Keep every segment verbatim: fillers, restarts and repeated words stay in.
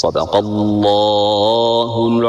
Sadakallahul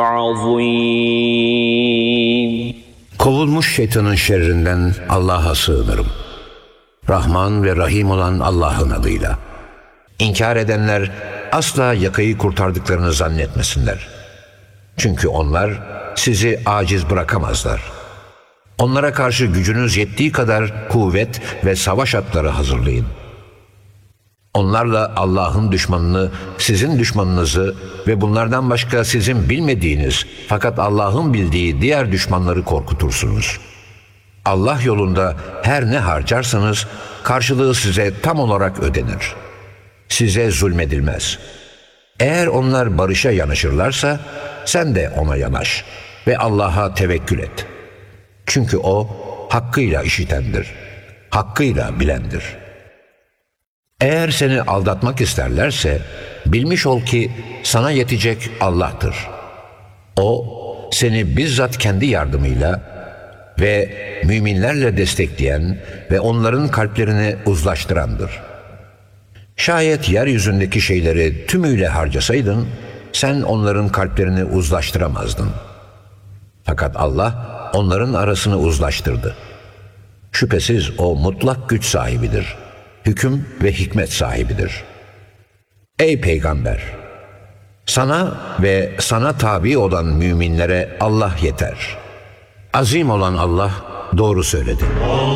azim. Kovulmuş şeytanın şerrinden Allah'a sığınırım. Rahman ve Rahim olan Allah'ın adıyla. İnkar edenler asla yakayı kurtardıklarını zannetmesinler. Çünkü onlar sizi aciz bırakamazlar. Onlara karşı gücünüz yettiği kadar kuvvet ve savaş atları hazırlayın. Onlarla Allah'ın düşmanını, sizin düşmanınızı ve bunlardan başka sizin bilmediğiniz fakat Allah'ın bildiği diğer düşmanları korkutursunuz. Allah yolunda her ne harcarsanız karşılığı size tam olarak ödenir. Size zulmedilmez. Eğer onlar barışa yanaşırlarsa sen de ona yanaş ve Allah'a tevekkül et. Çünkü O hakkıyla işitendir, hakkıyla bilendir. Eğer seni aldatmak isterlerse bilmiş ol ki sana yetecek Allah'tır. O seni bizzat kendi yardımıyla ve müminlerle destekleyen ve onların kalplerini uzlaştırandır. Şayet yeryüzündeki şeyleri tümüyle harcasaydın, sen onların kalplerini uzlaştıramazdın. Fakat Allah onların arasını uzlaştırdı. Şüphesiz O mutlak güç sahibidir. Hüküm ve hikmet sahibidir. Ey Peygamber! Sana ve sana tabi olan müminlere Allah yeter. Azim olan Allah doğru söyledi.